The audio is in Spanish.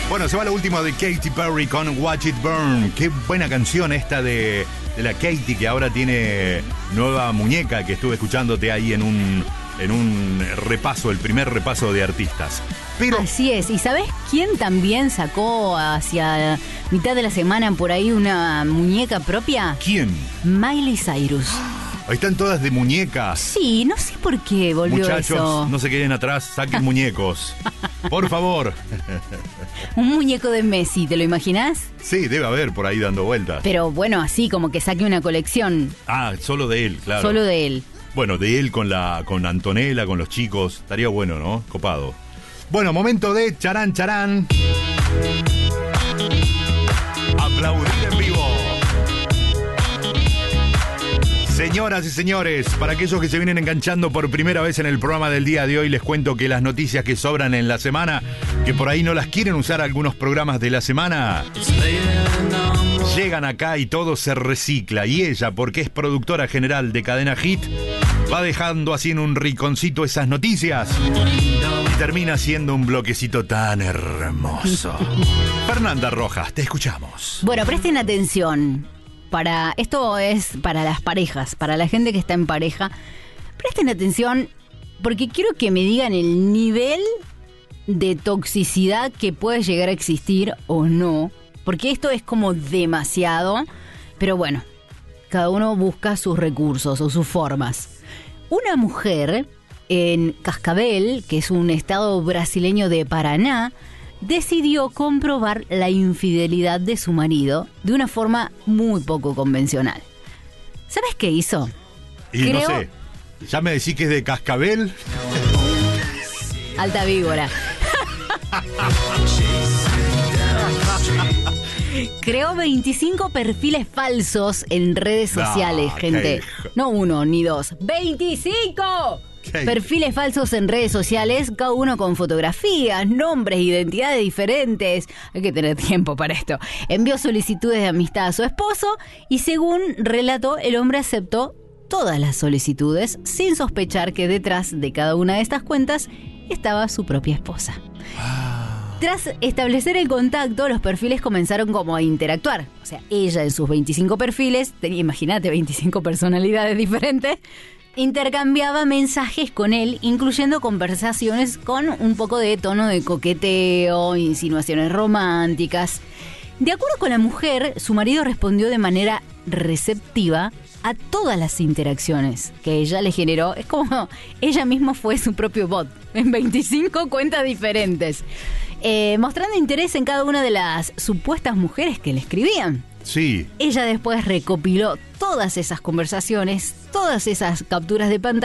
Bueno, se va lo último de Katy Perry con Watch It Burn. Qué buena canción esta de la Katy, que ahora tiene nueva muñeca, que estuve escuchándote ahí en un repaso, el primer repaso de artistas. Pero así es. ¿Y sabes quién también sacó hacia mitad de la semana por ahí una muñeca propia? ¿quién? Miley Cyrus. Ahí están todas de muñecas. Sí, no sé por qué volvió Muchachos, eso. no se queden atrás, saquen muñecos. Por favor. Un muñeco de Messi, ¿te lo imaginás? Sí, debe haber por ahí dando vueltas. Pero bueno, así como que saque una colección. Ah, solo de él, claro. Solo de él. Bueno, de él con Antonella, con los chicos. Estaría bueno, ¿no? Copado. Bueno, momento de charán, charán. Aplaudir en vivo. Señoras y señores, para aquellos que se vienen enganchando por primera vez en el programa del día de hoy, les cuento que las noticias que sobran en la semana, que por ahí no las quieren usar algunos programas de la semana, llegan acá y todo se recicla. Y ella, porque es productora general de Cadena Hit, va dejando así en un rinconcito esas noticias y termina siendo un bloquecito tan hermoso. Fernanda Rojas, te escuchamos. Bueno, presten atención. Esto es para las parejas, para la gente que está en pareja. Presten atención porque quiero que me digan el nivel de toxicidad que puede llegar a existir o no. Porque esto es como demasiado. Pero bueno, cada uno busca sus recursos o sus formas. Una mujer en Cascavel, que es un estado brasileño de Paraná, decidió comprobar la infidelidad de su marido de una forma muy poco convencional. ¿Sabes qué hizo? Y no sé, ya me decís que es de Cascabel. Alta víbora. Creó 25 perfiles falsos en redes sociales, gente. No uno ni dos, ¡25! Perfiles falsos en redes sociales, cada uno con fotografías, nombres, identidades diferentes. Hay que tener tiempo para esto. Envió solicitudes de amistad a su esposo y, según relató, el hombre aceptó todas las solicitudes sin sospechar que detrás de cada una de estas cuentas estaba su propia esposa. Tras establecer el contacto, los perfiles comenzaron como a interactuar. O sea, ella en sus 25 perfiles, imagínate, 25 personalidades diferentes, intercambiaba mensajes con él, incluyendo conversaciones con un poco de tono de coqueteo, insinuaciones románticas. De acuerdo con la mujer, su marido respondió de manera receptiva a todas las interacciones que ella le generó. Es como ella misma fue su propio bot en 25 cuentas diferentes, mostrando interés en cada una de las supuestas mujeres que le escribían. Sí. Ella después recopiló todas esas conversaciones, todas esas capturas de pantalla